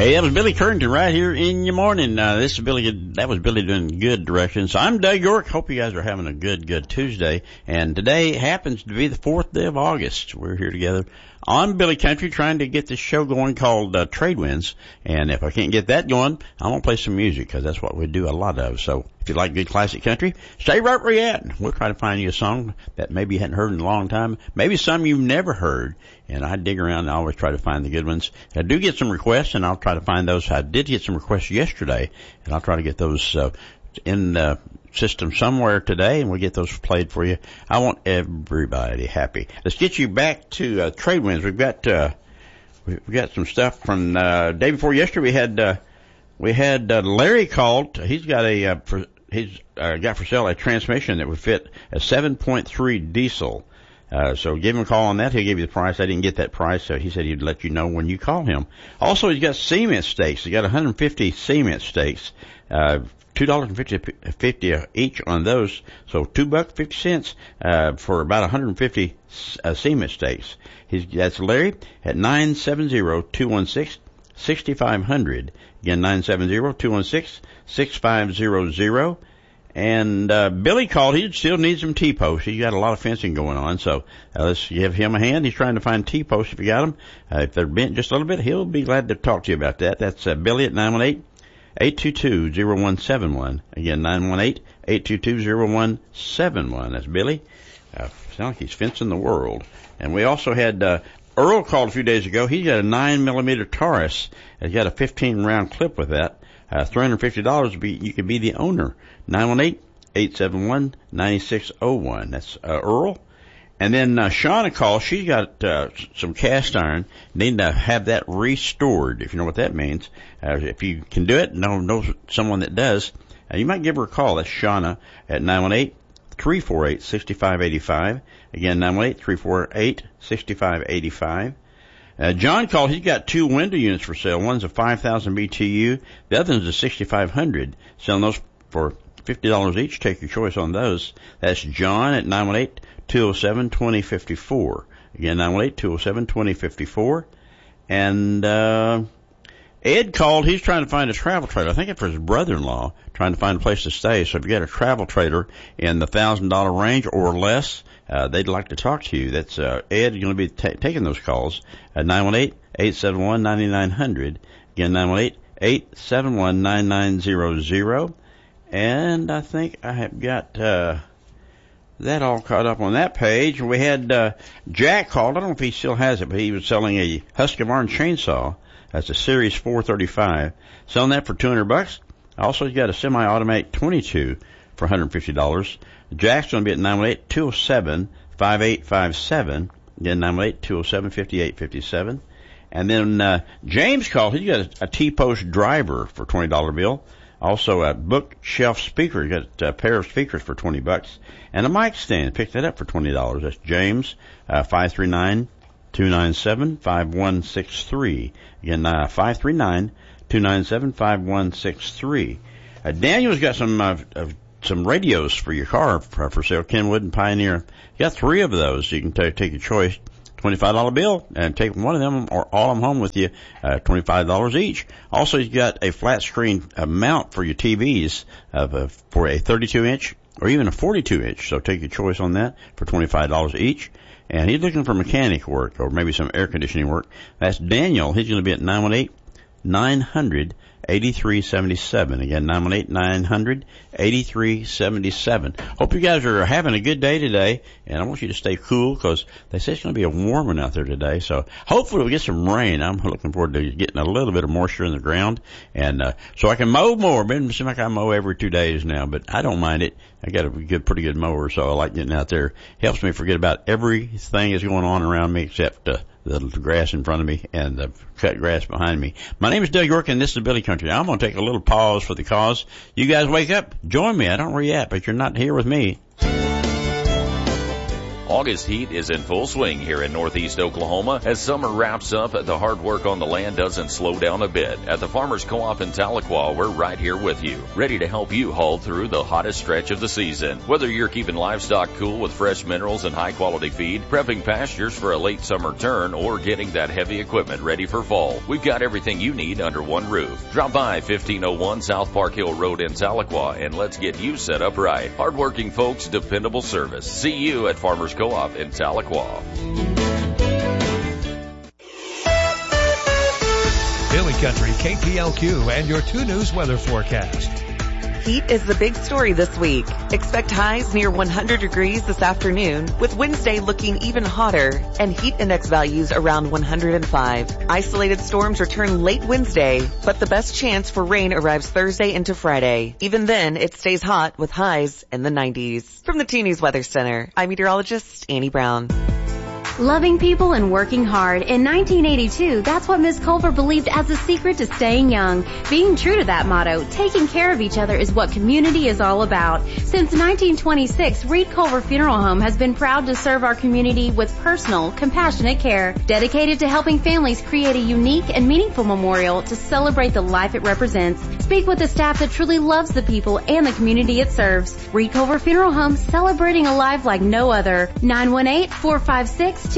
Hey, that was Billy Currington right here in your morning. This is Billy. That was Billy doing good directions. I'm Doug York. Hope you guys are having a good Tuesday. And today happens to be the 4th day of August. We're here together on Billy Country trying to get this show going called Trade Winds. And if I can't get that going, I'm going to play some music because that's what we do a lot of. So if you like good classic country, stay right where you're at. We'll try to find you a song that maybe you hadn't heard in a long time, maybe some you've never heard. And I dig around and I always try to find the good ones. I do get some requests, and I'll try to find those. I did get some requests yesterday, and I'll try to get those in the system somewhere today, and we'll get those played for you. I want everybody happy. Let's get you back to Trade Winds. We've got some stuff from day before yesterday. We had Larry called. He's got got for sale a transmission that would fit a 7.3 diesel. So give him a call on that. He'll give you the price. I didn't get that price, so he said he'd let you know when you call him. Also, he's got cement stakes. He's got 150 cement stakes, $2.50 each on those. So $2.50 for about 150 cement stakes. That's Larry at 970-216-6500. Again, 970-216-6500. And Billy called. He still needs some T-posts. He's got a lot of fencing going on, so let's give him a hand. He's trying to find T-posts if you got them. If they're bent just a little bit, he'll be glad to talk to you about that. That's Billy at 918-822-0171. Again, 918-822-0171. That's Billy. Sounds like he's fencing the world. And we also had Earl called a few days ago. He's got a 9mm Taurus. He's got a 15-round clip with that. $350, you could be the owner. 918-871-9601. That's Earl. And then Shauna called. She's got some cast iron. Need to have that restored, if you know what that means. If you can do it, know someone that does. You might give her a call. That's Shauna at 918-348-6585. Again, 918-348-6585. John called. He's got 2 window units for sale. One's a 5,000 BTU. The other one's a 6,500. Selling those for $50 each. Take your choice on those. That's John at 918-207-2054. Again, 918-207-2054. And Ed called. He's trying to find a travel trailer. I think it's for his brother-in-law, trying to find a place to stay. So if you got a travel trailer in the $1,000 range or less, they'd like to talk to you. That's Ed. You're going to be taking those calls at 918-871-9900. Again, 918-871-9900. And I think I have got that all caught up on that page. We had Jack called. I don't know if he still has it, but he was selling a Husqvarna chainsaw. That's a Series 435. Selling that for $200. Also, he's got a semi-automatic 22 for $150. Jack's going to be at 918-207-5857. Again, 918-207-5857. And then James called. He got a T-post driver for $20 bill. Also a bookshelf speaker. He got a pair of speakers for $20. And a mic stand. Picked that up for $20. That's James, 539-297-5163. Again, 539-297-5163. Daniel's got some radios for your car for sale. Kenwood and Pioneer. You got 3 of those. You can take your choice. $25 bill and take one of them or all of them home with you. $25 each. Also, you got a flat screen mount for your TVs for a 32-inch or even a 42-inch. So take your choice on that for $25 each. And he's looking for mechanic work or maybe some air conditioning work. That's Daniel. He's going to be at 918-900-8377. Again, 918-900-8377. Hope you guys are having a good day today, and I want you to stay cool because they say it's going to be a warm one out there today. So hopefully we'll get some rain. I'm looking forward to getting a little bit of moisture in the ground, and so I can mow more. It seems like I mow every 2 days now, but I don't mind it. I got a pretty good mower, so I like getting out there. Helps me forget about everything that's going on around me except the grass in front of me and the cut grass behind me. My name is Doug York, and this is Billy Country. I'm going to take a little pause for the cause. You guys wake up. Join me. I don't know where you're at, but you're not here with me. August heat is in full swing here in Northeast Oklahoma. As summer wraps up, the hard work on the land doesn't slow down a bit. At the Farmers Co-op in Tahlequah, we're right here with you, ready to help you haul through the hottest stretch of the season. Whether you're keeping livestock cool with fresh minerals and high-quality feed, prepping pastures for a late summer turn, or getting that heavy equipment ready for fall, we've got everything you need under one roof. Drop by 1501 South Park Hill Road in Tahlequah and let's get you set up right. Hardworking folks, dependable service. See you at Farmers Co-op in Tahlequah. Billy Country, KPLQ, and your 2 News weather forecast. Heat is the big story this week. Expect highs near 100 degrees this afternoon, with Wednesday looking even hotter and heat index values around 105. Isolated storms return late Wednesday, but the best chance for rain arrives Thursday into Friday. Even then, it stays hot with highs in the 90s. From the 2 News Weather Center, I'm meteorologist Annie Brown. Loving people and working hard. In 1982, that's what Ms. Culver believed as the secret to staying young. Being true to that motto, taking care of each other is what community is all about. Since 1926, Reed Culver Funeral Home has been proud to serve our community with personal, compassionate care, dedicated to helping families create a unique and meaningful memorial to celebrate the life it represents. Speak with the staff that truly loves the people and the community it serves. Reed Culver Funeral Home, celebrating a life like no other. 918-456-2551.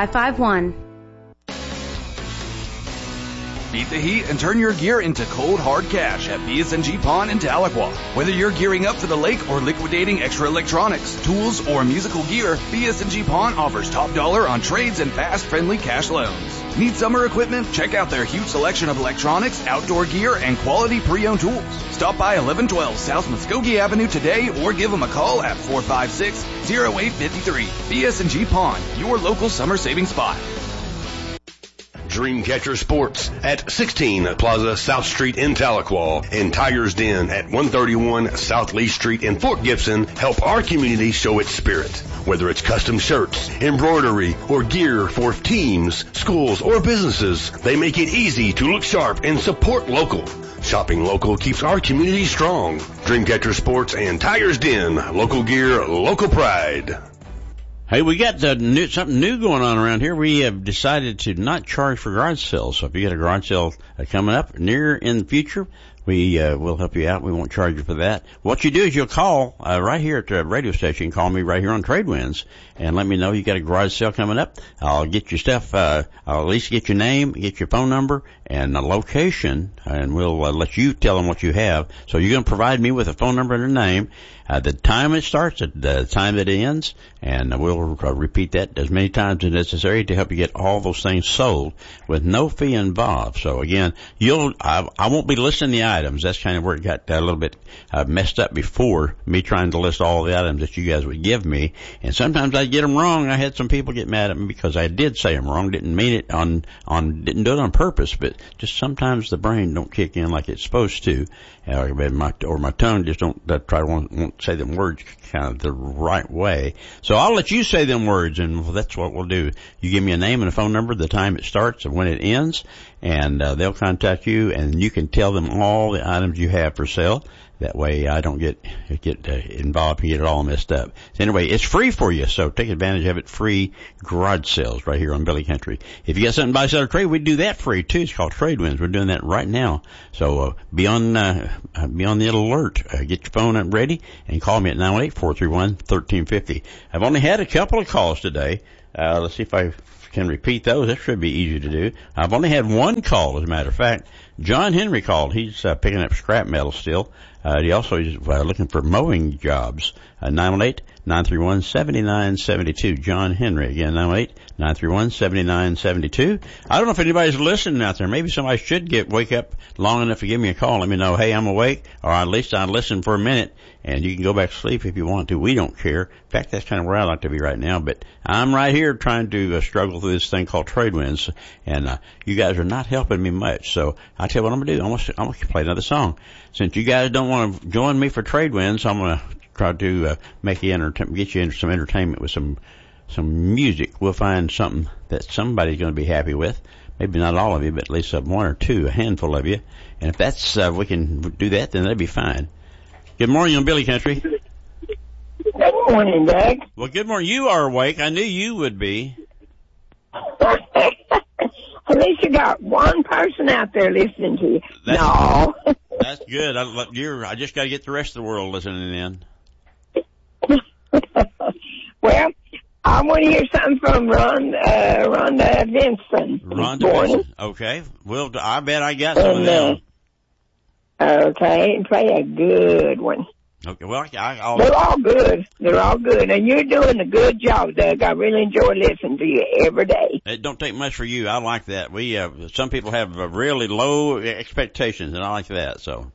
Beat the heat and turn your gear into cold, hard cash at BS&G Pawn in Tahlequah. Whether you're gearing up for the lake or liquidating extra electronics, tools, or musical gear, BS&G Pawn offers top dollar on trades and fast, friendly cash loans. Need summer equipment? Check out their huge selection of electronics, outdoor gear, and quality pre-owned tools. Stop by 1112 South Muskogee Avenue today or give them a call at 456-0853. BS&G Pawn, your local summer saving spot. Dreamcatcher Sports at 16 Plaza South Street in Tahlequah and Tiger's Den at 131 South Lee Street in Fort Gibson help our community show its spirit. Whether it's custom shirts, embroidery, or gear for teams, schools, or businesses, they make it easy to look sharp and support local. Shopping local keeps our community strong. Dreamcatcher Sports and Tiger's Den, local gear, local pride. Hey, we got something new going on around here. We have decided to not charge for garage sales. So if you got a garage sale coming up near in the future, we will help you out. We won't charge you for that. What you do is you'll call right here at the radio station. Call me right here on Tradewinds and let me know you got a garage sale coming up. I'll get your stuff. I'll at least get your name, get your phone number, and a location, and we'll let you tell them what you have. So you're going to provide me with a phone number and a name, the time it starts, the time that it ends, and we'll repeat that as many times as necessary to help you get all those things sold with no fee involved. So again, I won't be listing the items. That's kind of where it got a little bit messed up before, me trying to list all the items that you guys would give me. And sometimes I get them wrong. I had some people get mad at me because I did say them wrong, didn't mean it didn't do it on purpose, but just sometimes the brain don't kick in like it's supposed to, or my tongue just won't say them words kind of the right way. So I'll let you say them words, and that's what we'll do. You give me a name and a phone number, the time it starts and when it ends, and they'll contact you, and you can tell them all the items you have for sale. That way I don't get involved and get it all messed up. Anyway, it's free for you, so take advantage of it. Free garage sales right here on Billy Country. If you got something to buy, sell, or trade, we do that free too. It's called Tradewinds. We're doing that right now. So be on the alert. Get your phone up ready and call me at 918-431-1350. I've only had a couple of calls today. Let's see if I can repeat those. That should be easy to do. I've only had one call, as a matter of fact. John Henry called. He's picking up scrap metal still. He also is looking for mowing jobs. 918-931-7972. John Henry. Again, 918-931-7972. I don't know if anybody's listening out there. Maybe somebody should wake up long enough to give me a call. Let me know, hey, I'm awake, or at least I'll listen for a minute, and you can go back to sleep if you want to. We don't care. In fact, that's kind of where I like to be right now. But I'm right here trying to struggle through this thing called Tradewinds, and you guys are not helping me much. So I'll tell you what I'm going to do. I'm going to play another song. Since you guys don't want to join me for Tradewinds, I'm going to try to get you into some entertainment with some music. We'll find something that somebody's going to be happy with. Maybe not all of you, but at least one or two, a handful of you. And if that's we can do that, then that'd be fine. Good morning on Billy Country. Good morning, Doug. Well, good morning. You are awake. I knew you would be. At least you got one person out there listening to you. No. That's good. I just got to get the rest of the world listening in. Well, I want to hear something from Rhonda Vincent. Rhonda Vincent. Okay. Well, I bet I got some of them. Okay, play a good one. Okay. Well, I'll... They're all good. They're all good. And you're doing a good job, Doug. I really enjoy listening to you every day. It don't take much for you. I like that. Some people have really low expectations, and I like that, so.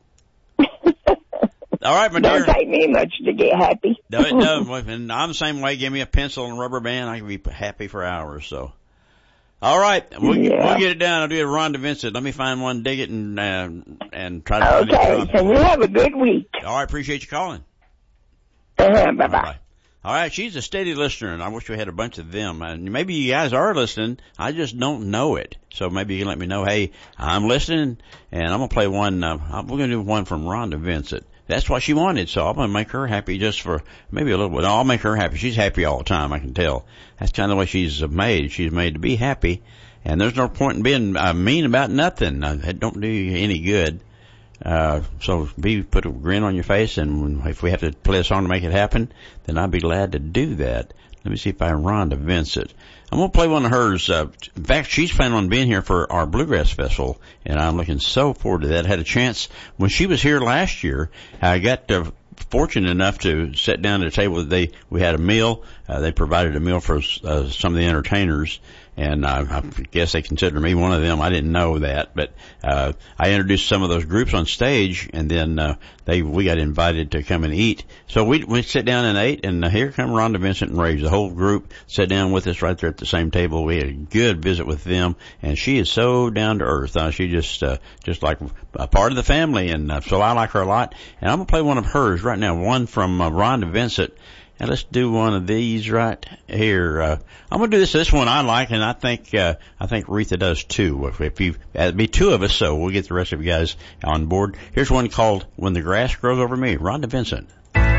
All right, my dear. Don't take me much to get happy. No, it doesn't. And I'm the same way. Give me a pencil and rubber band. I can be happy for hours, so. All right. We'll get it down. I'll do it Rhonda Vincent. Let me find one, dig it, and try to find it. Okay. And you have a good week. All right. Appreciate you calling. Bye-bye. All right. She's a steady listener, and I wish we had a bunch of them. And maybe you guys are listening. I just don't know it. So maybe you can let me know, hey, I'm listening, and I'm going to play one. We're going to do one from Rhonda Vincent. That's what she wanted, so I'm going to make her happy just for maybe a little bit. I'll make her happy. She's happy all the time, I can tell. That's kind of the way she's made. She's made to be happy, and there's no point in being mean about nothing. It don't do you any good. So put a grin on your face, and if we have to play a song to make it happen, then I'd be glad to do that. Let me see if I can Rhonda Vincent. I'm going to play one of hers. In fact, she's planning on being here for our Bluegrass Festival, and I'm looking so forward to that. I had a chance when she was here last year. I got fortunate enough to sit down at a table. We had a meal. They provided a meal for some of the entertainers, and I guess they consider me one of them. I didn't know that, but I introduced some of those groups on stage, and then we got invited to come and eat. So we sit down and ate, and here come Rhonda Vincent and Rage. The whole group sat down with us right there at the same table. We had a good visit with them, and she is so down to earth. She just like a part of the family, and so I like her a lot. And I'm gonna play one of hers right now, one from Rhonda Vincent. And let's do one of these right here. I'm gonna do this one I like, and I think Retha does too. It'd be two of us, so we'll get the rest of you guys on board. Here's one called "When the Grass Grows Over Me," Rhonda Vincent.